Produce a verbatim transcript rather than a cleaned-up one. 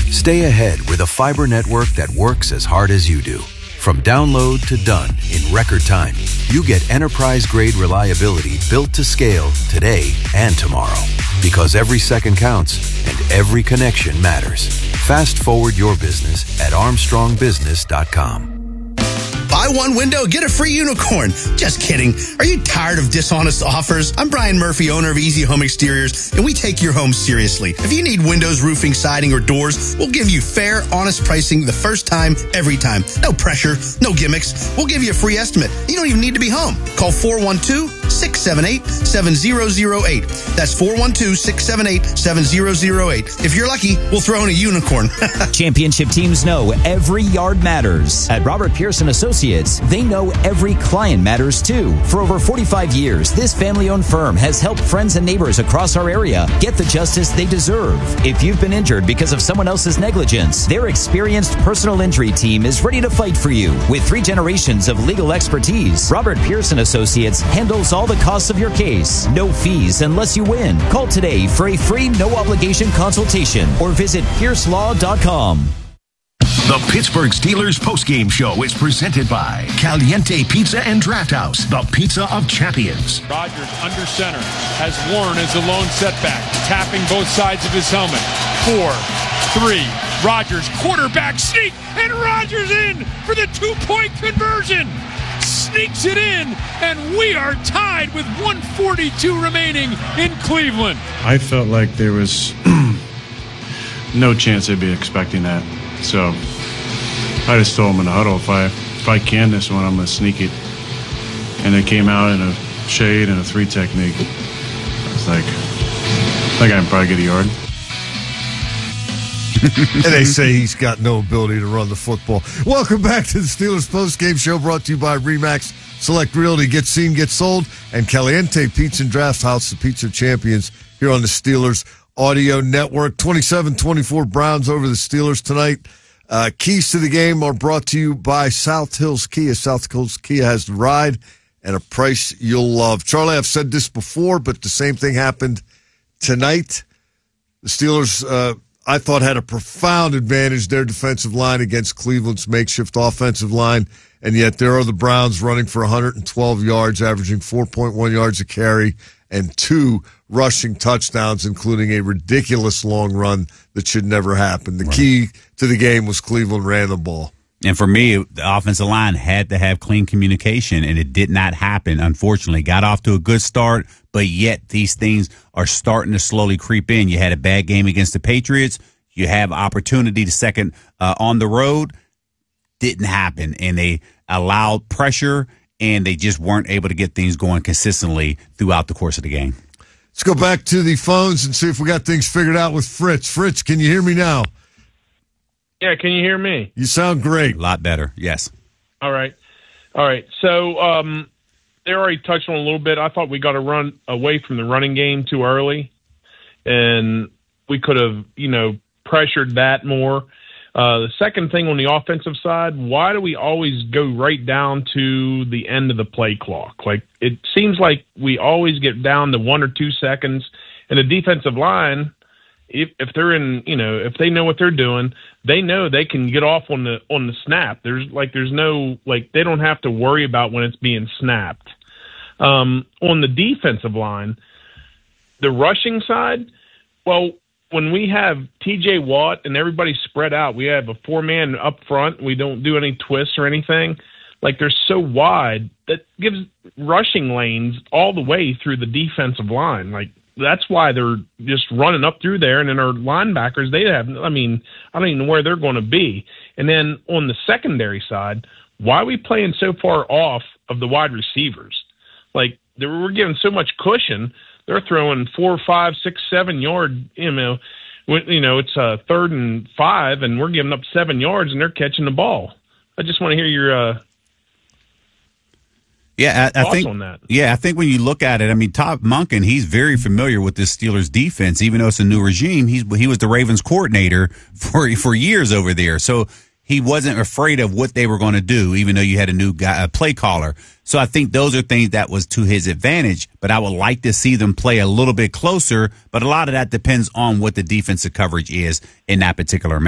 Stay ahead with a fiber network that works as hard as you do. From download to done in record time, you get enterprise-grade reliability built to scale today and tomorrow. Because every second counts and every connection matters. Fast forward your business at Armstrong Business dot com. Buy one window, get a free unicorn. Just kidding. Are you tired of dishonest offers? I'm Brian Murphy, owner of Easy Home Exteriors, and we take your home seriously. If you need windows, roofing, siding, or doors, we'll give you fair, honest pricing the first time, every time. No pressure, no gimmicks. We'll give you a free estimate. You don't even need to be home. Call four one two, six seven eight, seven zero zero eight. That's four one two, six seven eight, seven zero zero eight. If you're lucky, we'll throw in a unicorn. Championship teams know every yard matters. At Robert Pearson Associates, they know every client matters too. For over forty-five years, this family-owned firm has helped friends and neighbors across our area get the justice they deserve. If you've been injured because of someone else's negligence, their experienced personal injury team is ready to fight for you. With three generations of legal expertise, Robert Pearson Associates handles all the costs of your case. No fees unless you win. Call today for a free, no-obligation consultation or visit pierce law dot com. The Pittsburgh Steelers postgame show is presented by Caliente Pizza and Draft House, the pizza of champions. Rodgers under center has Warren as the lone setback, tapping both sides of his helmet. Four, three, Rodgers, quarterback sneak, and Rodgers in for the two-point conversion. Sneaks it in, and we are tied with one forty-two remaining in Cleveland. I felt like there was no chance they'd be expecting that. So I just told them in the huddle, if I if I can this one, I'm going to sneak it. And it came out in a shade and a three technique. It's like, I think I can probably get a yard. And they say he's got no ability to run the football. Welcome back to the Steelers postgame show, brought to you by RE/MAX Select Realty. Get seen, get sold. And Caliente Pizza and Draft House, the pizza champions here on the Steelers Audio Network. twenty-seven twenty-four Browns over the Steelers tonight. Uh, keys to the game are brought to you by South Hills Kia. South Hills Kia has the ride and a price you'll love. Charlie, I've said this before, but the same thing happened tonight. The Steelers, uh, I thought, had a profound advantage, their defensive line against Cleveland's makeshift offensive line, and yet there are the Browns running for one hundred twelve yards, averaging four point one yards a carry, and two rushing touchdowns, including a ridiculous long run that should never happen. The right. key to the game was Cleveland ran the ball. And for me, the offensive line had to have clean communication, and it did not happen, unfortunately. Got off to a good start, but yet these things are starting to slowly creep in. You had a bad game against the Patriots. You have opportunity to second uh, on the road. Didn't happen, and they allowed pressure, and they just weren't able to get things going consistently throughout the course of the game. Let's go back to the phones and see if we got things figured out with Fritz. Fritz, can you hear me now? Yeah, can you hear me? You sound great. A lot better, yes. All right. All right. So um, they already touched on a little bit. I thought we got to run away from the running game too early, and we could have, you know, pressured that more. Uh, the second thing on the offensive side, why do we always go right down to the end of the play clock? Like, it seems like we always get down to one or two seconds, and the defensive line, if if they're in, you know, if they know what they're doing, they know they can get off on the on the snap. There's like there's no like they don't have to worry about when it's being snapped. Um, on the defensive line, the rushing side, well, when we have T J Watt and everybody spread out, we have a four-man up front. We don't do any twists or anything. Like, they're so wide that gives rushing lanes all the way through the defensive line. Like, that's why they're just running up through there. And then our linebackers, they have, I mean, I don't even know where they're going to be. And then on the secondary side, why are we playing so far off of the wide receivers? Like, we're giving so much cushion. They're throwing four, five, six, seven yard, you know, you know, it's a third and five, and we're giving up seven yards, and they're catching the ball. I just want to hear your uh, yeah, I, I thoughts think, on that. Yeah, I think when you look at it, I mean, Todd Monken, he's very familiar with this Steelers defense, even though it's a new regime. He's he was the Ravens coordinator for for years over there, so he wasn't afraid of what they were going to do, even though you had a new guy, a play caller. So I think those are things that was to his advantage, but I would like to see them play a little bit closer, but a lot of that depends on what the defensive coverage is in that particular match.